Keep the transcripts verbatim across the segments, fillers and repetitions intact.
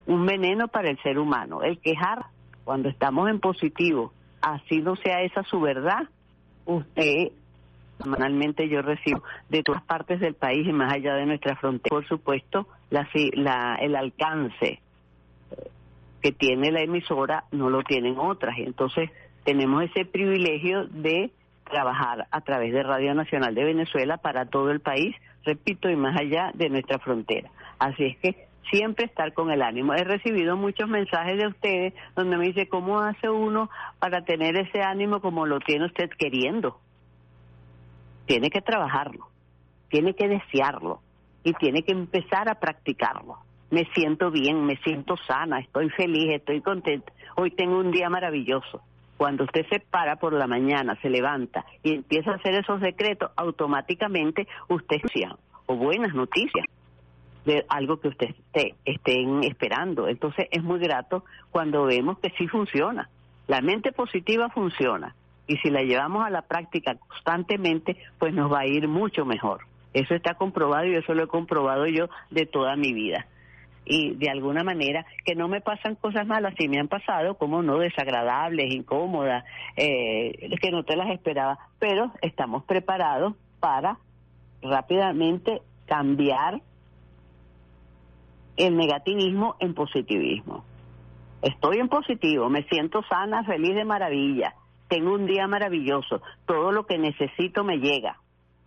un veneno para el ser humano. El quejar, cuando estamos en positivo, así no sea esa su verdad, usted, semanalmente yo recibo de todas partes del país y más allá de nuestra frontera, por supuesto, la, la, el alcance que tiene la emisora no lo tienen otras, entonces tenemos ese privilegio de trabajar a través de Radio Nacional de Venezuela para todo el país, repito, y más allá de nuestra frontera. Así es que siempre estar con el ánimo. He recibido muchos mensajes de ustedes donde me dice, ¿cómo hace uno para tener ese ánimo como lo tiene usted queriendo? Tiene que trabajarlo, tiene que desearlo y tiene que empezar a practicarlo. Me siento bien, me siento sana, estoy feliz, estoy contenta. Hoy tengo un día maravilloso. Cuando usted se para por la mañana, se levanta y empieza a hacer esos decretos, automáticamente usted escucha o buenas noticias de algo que usted esté, estén esperando. Entonces es muy grato cuando vemos que sí funciona. La mente positiva funciona y si la llevamos a la práctica constantemente, pues nos va a ir mucho mejor. Eso está comprobado y eso lo he comprobado yo de toda mi vida. Y de alguna manera que no me pasan cosas malas, sí me han pasado, como no, desagradables, incómodas, eh, que no te las esperaba, pero estamos preparados para rápidamente cambiar el negativismo en positivismo. Estoy en positivo, me siento sana, feliz de maravilla, tengo un día maravilloso, todo lo que necesito me llega.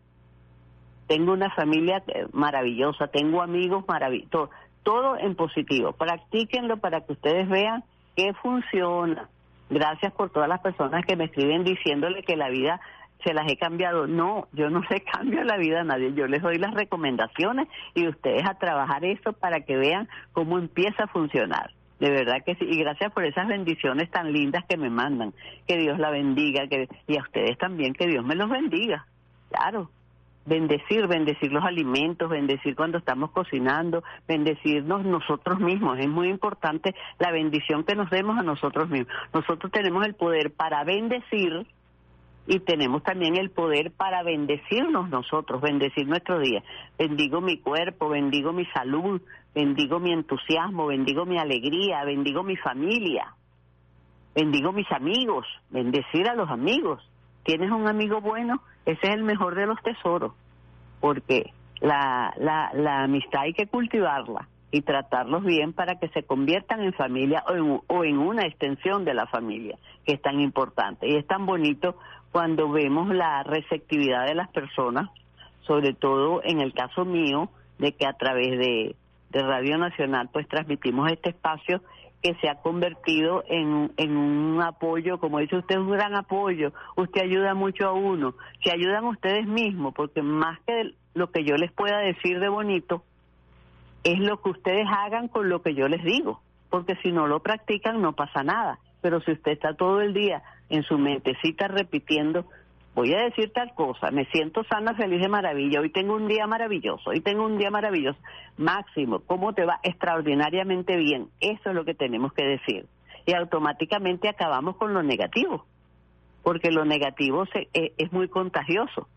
Tengo una familia maravillosa, tengo amigos maravillosos, todo en positivo. Practíquenlo para que ustedes vean que funciona. Gracias por todas las personas que me escriben diciéndole que la vida se las he cambiado. No, yo no le cambio la vida a nadie, yo les doy las recomendaciones y ustedes a trabajar eso para que vean cómo empieza a funcionar. De verdad que sí, y gracias por esas bendiciones tan lindas que me mandan. Que Dios la bendiga, que y a ustedes también, que Dios me los bendiga. Claro. Bendecir, bendecir los alimentos, bendecir cuando estamos cocinando, bendecirnos nosotros mismos. Es muy importante la bendición que nos demos a nosotros mismos. Nosotros tenemos el poder para bendecir y tenemos también el poder para bendecirnos nosotros, bendecir nuestro día. Bendigo mi cuerpo, bendigo mi salud, bendigo mi entusiasmo, bendigo mi alegría, bendigo mi familia, bendigo mis amigos, bendecir a los amigos. ¿Tienes un amigo bueno? Ese es el mejor de los tesoros, porque la, la, la amistad hay que cultivarla y tratarlos bien para que se conviertan en familia o en, o en una extensión de la familia, que es tan importante. Y es tan bonito cuando vemos la receptividad de las personas, sobre todo en el caso mío, de que a través de, de Radio Nacional pues transmitimos este espacio que se ha convertido en, en un apoyo, como dice usted, un gran apoyo. Usted ayuda mucho a uno, se ayudan ustedes mismos, porque más que lo que yo les pueda decir de bonito, es lo que ustedes hagan con lo que yo les digo, porque si no lo practican no pasa nada, pero si usted está todo el día en su mentecita repitiendo, voy a decir tal cosa, me siento sana, feliz de maravilla, hoy tengo un día maravilloso, hoy tengo un día maravilloso. Máximo, ¿cómo te va? Extraordinariamente bien. Eso es lo que tenemos que decir. Y automáticamente acabamos con lo negativo, porque lo negativo se, es, es muy contagioso.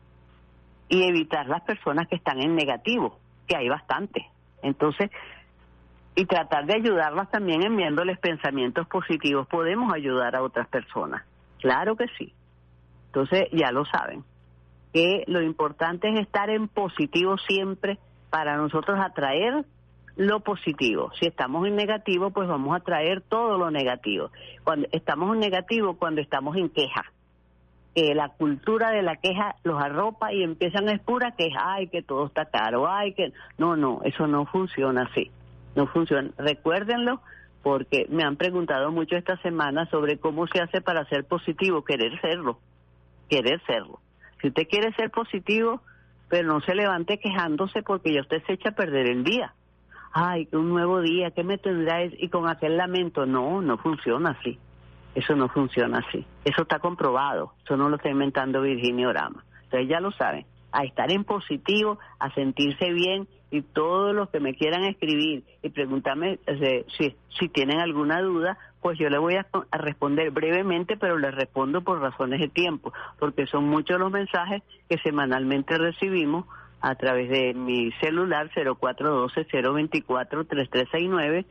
Y evitar las personas que están en negativo, que hay bastante. Entonces, y tratar de ayudarlas también enviándoles pensamientos positivos. Podemos ayudar a otras personas, claro que sí. Entonces, ya lo saben, que lo importante es estar en positivo siempre para nosotros atraer lo positivo. Si estamos en negativo, pues vamos a atraer todo lo negativo. Cuando estamos en negativo, cuando estamos en queja, que la cultura de la queja los arropa y empiezan a es pura queja, ay, que todo está caro, ay, que... No, no, eso no funciona así, no funciona. Recuérdenlo, porque me han preguntado mucho esta semana sobre cómo se hace para ser positivo, querer serlo. Querer serlo. Si usted quiere ser positivo, pero no se levante quejándose porque ya usted se echa a perder el día. Ay, que un nuevo día, ¿qué me tendrá? Y con aquel lamento, no, no funciona así. Eso no funciona así. Eso está comprobado. Eso no lo está inventando Virginia Orama. Entonces ya lo saben. A estar en positivo, a sentirse bien, y todos los que me quieran escribir y preguntarme eh, si, si tienen alguna duda, pues yo le voy a, a responder brevemente, pero les respondo por razones de tiempo, porque son muchos los mensajes que semanalmente recibimos a través de mi celular cero cuatro uno dos, cero dos cuatro, tres tres seis nueve